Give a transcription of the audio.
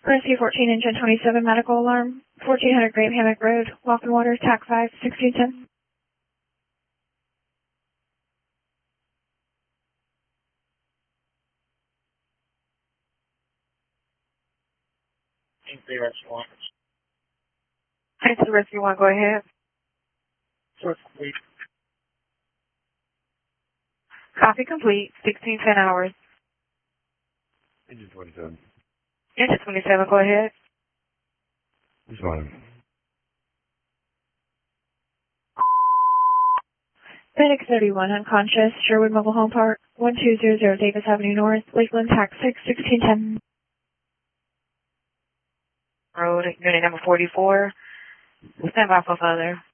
Rescue 14, Engine 27, medical alarm, 1400 Graham Hammock Road, Walking Water, TAC 5, 1610. Thanks to Rescue 1, go ahead. Copy complete, 1610 hours. Engine 27. Engine 27, go ahead. Responding. FedEx 31, unconscious, Sherwood Mobile Home Park, 1200 Davis Avenue North, Lakeland, TAC 6, 1610. Road, unit number 44. Stand by for further.